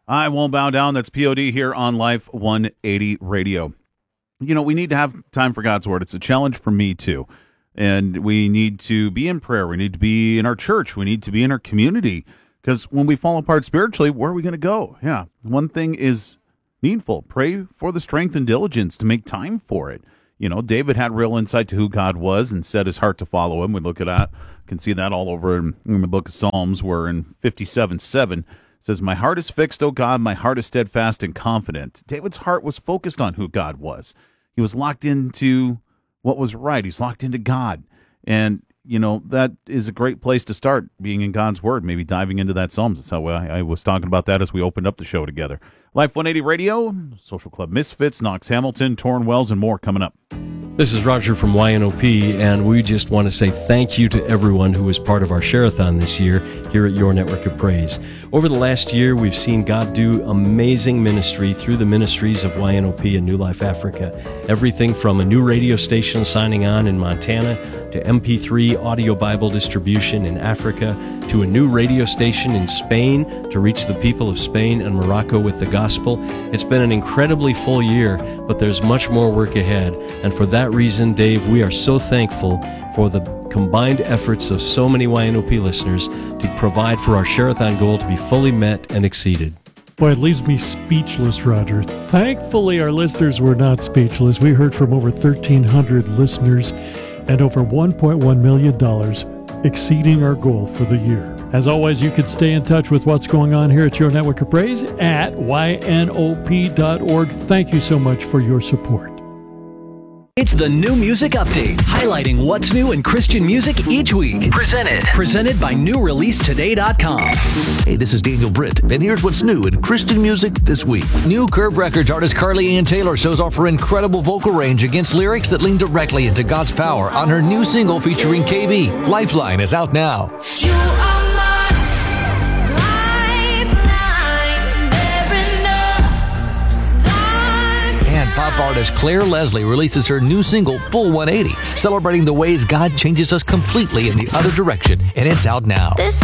I won't bow down. That's POD here on Life 180 Radio. You know, we need to have time for God's Word. It's a challenge for me, too. And we need to be in prayer. We need to be in our church. We need to be in our community. Because when we fall apart spiritually, where are we going to go? Yeah, one thing is needful. Pray for the strength and diligence to make time for it. You know, David had real insight to who God was and set his heart to follow him. We look at that, can see that all over in the book of Psalms, where in 57:7 says, "My heart is fixed, O God, my heart is steadfast and confident." David's heart was focused on who God was. He was locked into what was right. He's locked into God. And, you know, that is a great place to start, being in God's Word, maybe diving into that Psalms. That's how I was talking about that as we opened up the show together. Life 180 Radio, Social Club Misfits, Knox Hamilton, Torrin Wells, and more coming up. This is Roger from YNOP, and we just want to say thank you to everyone who was part of our Share-a-thon this year here at Your Network of Praise. Over the last year, we've seen God do amazing ministry through the ministries of YNOP and New Life Africa. Everything from a new radio station signing on in Montana, to MP3 audio Bible distribution in Africa, to a new radio station in Spain to reach the people of Spain and Morocco with the gospel. It's been an incredibly full year, but there's much more work ahead. And for that reason, Dave, we are so thankful for the combined efforts of so many YNOP listeners to provide for our Share-a-thon goal to be fully met and exceeded. Boy, it leaves me speechless, Roger. Thankfully, our listeners were not speechless. We heard from over 1,300 listeners and over $1.1 million, exceeding our goal for the year. As always, you can stay in touch with what's going on here at Your Network of Praise at ynop.org. Thank you so much for your support. It's the New Music Update, highlighting what's new in Christian music each week. Presented by NewReleaseToday.com. Hey, this is Daniel Britt, and here's what's new in Christian music this week. New Curb Records artist Carly Ann Taylor shows off her incredible vocal range against lyrics that lean directly into God's power on her new single featuring KB. Lifeline is out now. You are my lifeline, there in the dark. And pop artist Claire Leslie releases her new single, Full 180, celebrating the ways God changes us completely in the other direction, and it's out now. This